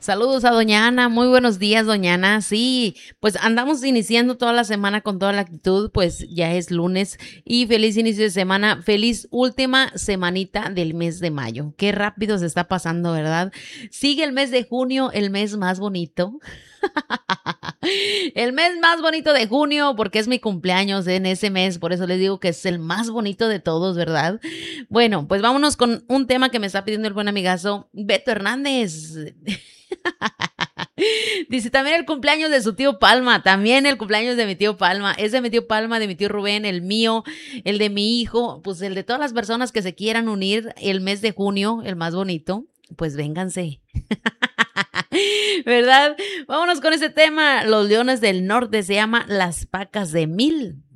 Saludos a doña Ana, muy buenos días, doña Ana. Sí, pues andamos iniciando toda la semana con toda la actitud, pues ya es lunes y feliz inicio de semana, feliz última semanita del mes de mayo. Qué rápido se está pasando, ¿verdad? Sigue el mes de junio, el mes más bonito. El mes más bonito de junio, porque es mi cumpleaños en ese mes, por eso les digo que es el más bonito de todos, ¿verdad? Bueno, pues vámonos con un tema que me está pidiendo el buen amigazo Beto Hernández. Dice también el cumpleaños de su tío Palma, también el cumpleaños de mi tío Palma, es de mi tío Palma, de mi tío Rubén, el mío, el de mi hijo, pues el de todas las personas que se quieran unir el mes de junio, el más bonito, pues vénganse. ¿Verdad? Vámonos con ese tema. Los Leones del Norte se llama Las Pacas de Mil.